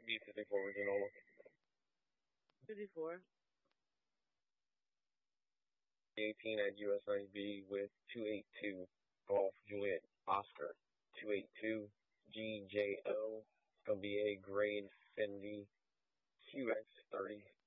B54 original. 54. 18 at US9B with 282 Golf Juliet Oscar. 282 GJO. It's going to be a grade Fendi QX30.